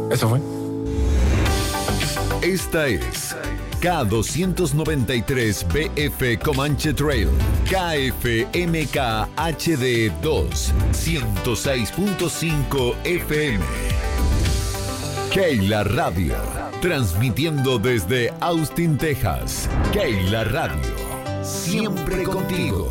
Eso fue. Esta es K293BF Comanche Trail, KFMK HD 2, 106.5 FM. Keila Radio, transmitiendo desde Austin, Texas. Keila Radio, siempre contigo.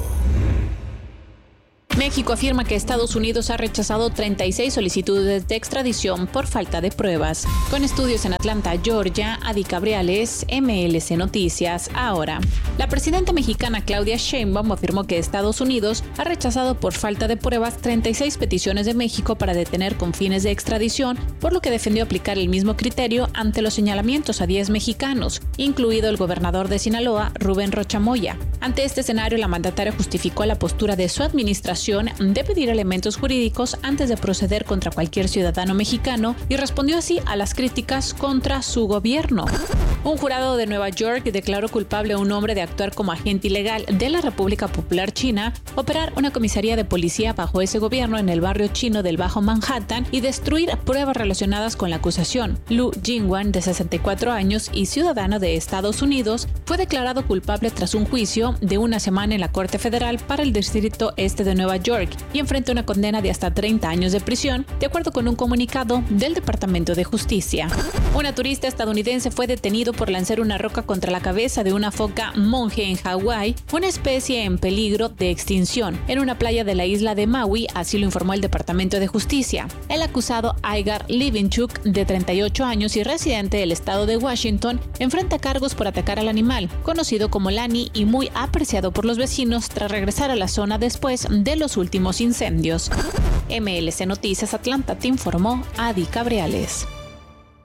México afirma que Estados Unidos ha rechazado 36 solicitudes de extradición por falta de pruebas. Con estudios en Atlanta, Georgia, Adi Cabriales, MLC Noticias. Ahora, la presidenta mexicana Claudia Sheinbaum afirmó que Estados Unidos ha rechazado por falta de pruebas 36 peticiones de México para detener con fines de extradición, por lo que defendió aplicar el mismo criterio ante los señalamientos a 10 mexicanos, incluido el gobernador de Sinaloa, Rubén Rocha Moya. Ante este escenario, la mandataria justificó la postura de su administración de pedir elementos jurídicos antes de proceder contra cualquier ciudadano mexicano y respondió así a las críticas contra su gobierno. Un jurado de Nueva York declaró culpable a un hombre de actuar como agente ilegal de la República Popular China, operar una comisaría de policía bajo ese gobierno en el barrio chino del Bajo Manhattan y destruir pruebas relacionadas con la acusación. Lu Jingwan, de 64 años y ciudadano de Estados Unidos, fue declarado culpable tras un juicio de una semana en la Corte Federal para el Distrito Este de Nueva York y enfrenta una condena de hasta 30 años de prisión, de acuerdo con un comunicado del Departamento de Justicia. Una turista estadounidense fue detenido por lanzar una roca contra la cabeza de una foca monje en Hawái, una especie en peligro de extinción, en una playa de la isla de Maui, así lo informó el Departamento de Justicia. El acusado Igar Livinchuk, de 38 años y residente del estado de Washington, enfrenta cargos por atacar al animal, conocido como Lani y muy apreciado por los vecinos tras regresar a la zona después de los últimos incendios. MLC Noticias Atlanta te informó Adi Cabriales.